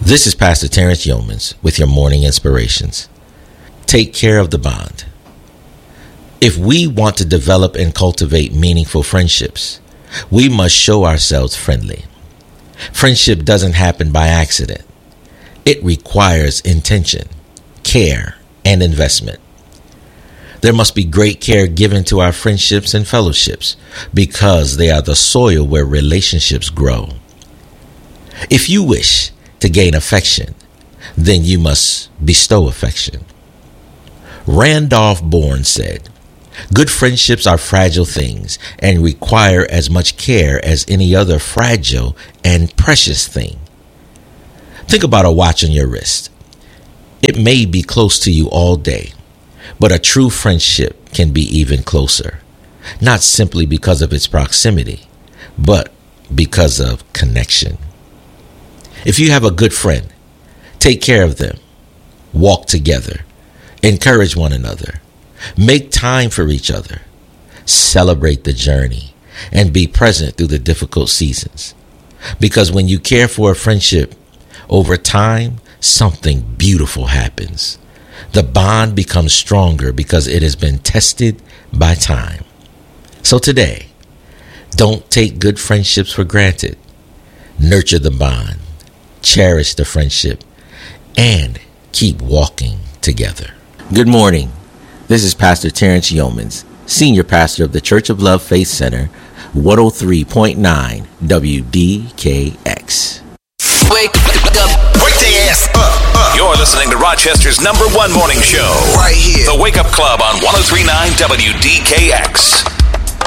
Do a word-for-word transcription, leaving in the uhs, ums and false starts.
This is Pastor Terrence Yeomans with your morning inspirations. Take care of the bond. If we want to develop and cultivate meaningful friendships, we must show ourselves friendly. Friendship doesn't happen by accident. It requires intention, care, and investment. There must be great care given to our friendships and fellowships because they are the soil where relationships grow. If you wish to gain affection, then you must bestow affection. Randolph Bourne said, "Good friendships are fragile things and require as much care as any other fragile and precious thing." Think about a watch on your wrist. It may be close to you all day, but a true friendship can be even closer, not simply because of its proximity, but because of connection. If you have a good friend, take care of them, walk together, encourage one another, make time for each other, celebrate the journey, and be present through the difficult seasons. Because when you care for a friendship, over time, something beautiful happens. The bond becomes stronger because it has been tested by time. So today, don't take good friendships for granted. Nurture the bond, cherish the friendship, and keep walking together. Good morning. This is Pastor Terrence Yeomans, Senior Pastor of the Church of Love Faith Center, one oh three point nine W D K X. Wake up. Wake the ass up, up. You're listening to Rochester's number one morning show. Right here. The Wake Up Club on one oh three point nine W D K X.